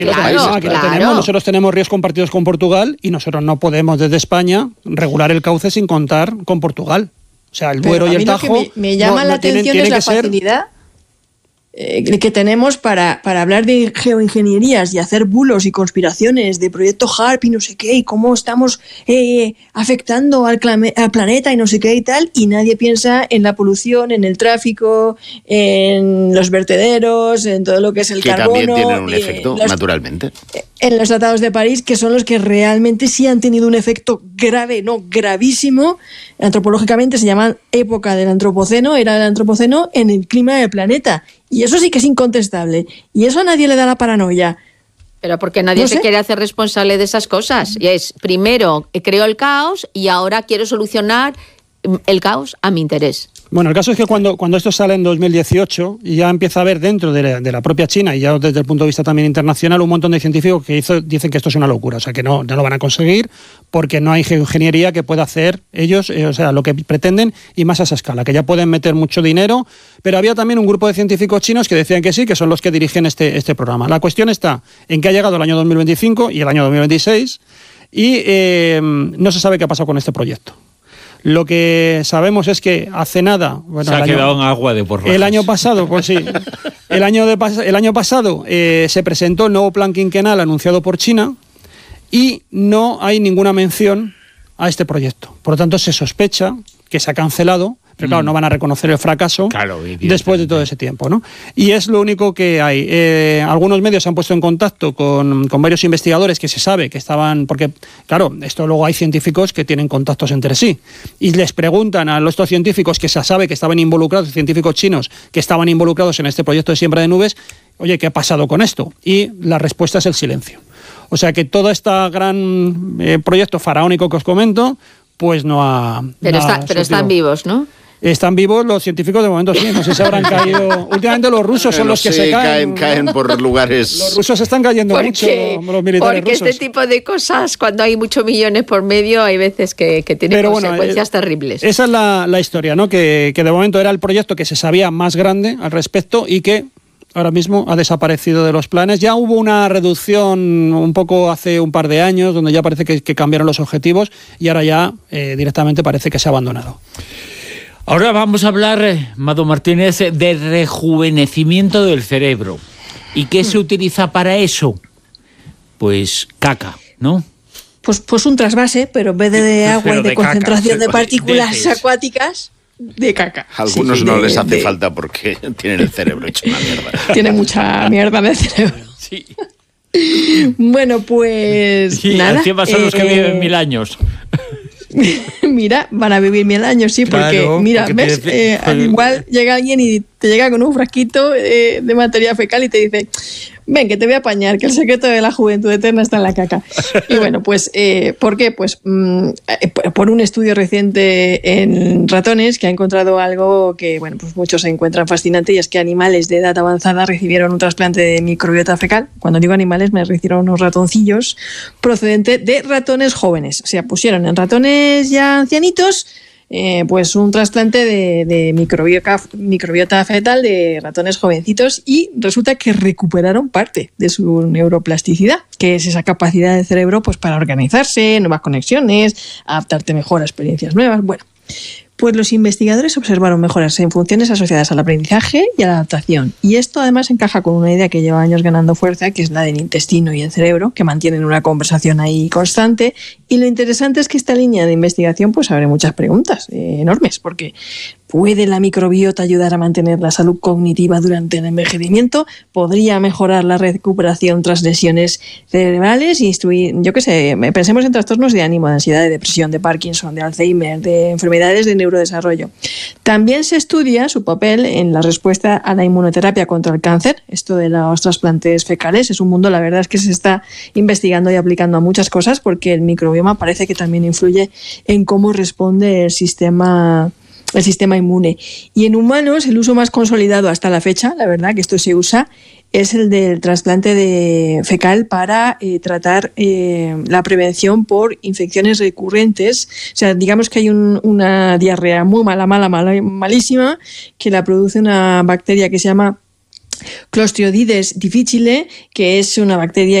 Claro. Nosotros tenemos ríos compartidos con Portugal y nosotros no podemos desde España regular el cauce sin contar con Portugal. O sea, el Duero y el Tajo... Lo que me llama la atención es la facilidad que tenemos para hablar de geoingenierías y hacer bulos y conspiraciones de proyecto HARP y no sé qué, y cómo estamos afectando al planeta y no sé qué y tal, y nadie piensa en la polución, en el tráfico, en los vertederos, en todo lo que es el carbono. Que también tienen un efecto, naturalmente. En los tratados de París, que son los que realmente sí han tenido un efecto grave, no gravísimo, antropológicamente se llaman época del Antropoceno, era del Antropoceno, en el clima del planeta. Y eso sí que es incontestable. Y eso a nadie le da la paranoia. Pero porque nadie se quiere hacer responsable de esas cosas. Y es, primero, creo el caos y ahora quiero solucionar el caos a mi interés. Bueno, el caso es que cuando esto sale en 2018 y ya empieza a haber dentro de la propia China y ya desde el punto de vista también internacional un montón de científicos que dicen que esto es una locura, o sea, que no lo van a conseguir porque no hay geoingeniería que pueda hacer ellos, o sea, lo que pretenden y más a esa escala, que ya pueden meter mucho dinero, pero había también un grupo de científicos chinos que decían que sí, que son los que dirigen este programa. La cuestión está en que ha llegado el año 2025 y el año 2026 y no se sabe qué ha pasado con este proyecto. Lo que sabemos es que hace nada... Bueno, se ha quedado en agua de borrajas. El año pasado, pues sí. El año pasado se presentó el nuevo plan quinquenal anunciado por China y no hay ninguna mención a este proyecto. Por lo tanto, se sospecha que se ha cancelado, pero claro, no van a reconocer el fracaso después de todo ese tiempo, ¿no? Y es lo único que hay. Algunos medios se han puesto en contacto con varios investigadores que se sabe que estaban... Porque, claro, esto luego hay científicos que tienen contactos entre sí. Y les preguntan a estos científicos que se sabe que estaban involucrados, científicos chinos que estaban involucrados en este proyecto de siembra de nubes, oye, ¿qué ha pasado con esto? Y la respuesta es el silencio. O sea que todo este gran proyecto faraónico que os comento, pues no ha... Pero están vivos, ¿no? Están vivos los científicos de momento, sí. No sé si habrán caído... Últimamente los rusos son los que se caen. Caen por lugares... Los rusos están cayendo mucho, los militares rusos. Porque este tipo de cosas, cuando hay muchos millones por medio, hay veces que tienen consecuencias terribles. Esa es la historia, ¿no? Que de momento era el proyecto que se sabía más grande al respecto y que ahora mismo ha desaparecido de los planes. Ya hubo una reducción un poco hace un par de años, donde ya parece que cambiaron los objetivos y ahora ya directamente parece que se ha abandonado. Ahora vamos a hablar, Mado Martínez, de rejuvenecimiento del cerebro. ¿Y qué se utiliza para eso? Pues caca, ¿no? Pues un trasvase, pero en vez de agua y de concentración de partículas acuáticas, de caca. A algunos no les hace falta porque tienen el cerebro hecho una mierda. Tiene mucha mierda en el cerebro. Sí. Bueno, pues sí, nada. Encima son los que viven 1000 años. Mira, van a vivir 1000 años, sí, porque claro, mira, porque ves, al igual llega alguien y te llega con un frasquito de materia fecal y te dice: ven, que te voy a apañar, que el secreto de la juventud eterna está en la caca. Y bueno, pues, ¿por qué? Pues por un estudio reciente en ratones que ha encontrado algo que, bueno, pues muchos encuentran fascinante, y es que animales de edad avanzada recibieron un trasplante de microbiota fecal. Cuando digo animales me refiero a unos ratoncillos procedente de ratones jóvenes. O sea, pusieron en ratones ya ancianitos pues un trasplante de microbiota fetal de ratones jovencitos, y resulta que recuperaron parte de su neuroplasticidad, que es esa capacidad del cerebro pues para organizarse, nuevas conexiones, adaptarte mejor a experiencias nuevas. Bueno, pues los investigadores observaron mejoras en funciones asociadas al aprendizaje y a la adaptación. Y esto además encaja con una idea que lleva años ganando fuerza, que es la del intestino y el cerebro, que mantienen una conversación ahí constante. Y lo interesante es que esta línea de investigación pues abre muchas preguntas enormes, porque ¿puede la microbiota ayudar a mantener la salud cognitiva durante el envejecimiento? ¿Podría mejorar la recuperación tras lesiones cerebrales? Pensemos en trastornos de ánimo, de ansiedad, de depresión, de Parkinson, de Alzheimer, de enfermedades de neurodesarrollo. También se estudia su papel en la respuesta a la inmunoterapia contra el cáncer. Esto de los trasplantes fecales es un mundo, la verdad es que se está investigando y aplicando a muchas cosas, porque el microbioma parece que también influye en cómo responde el sistema inmune. Y en humanos, el uso más consolidado hasta la fecha, la verdad que esto se usa, es el del trasplante de fecal para tratar la prevención por infecciones recurrentes. O sea, digamos que hay una diarrea muy malísima, que la produce una bacteria que se llama Clostridium difficile, que es una bacteria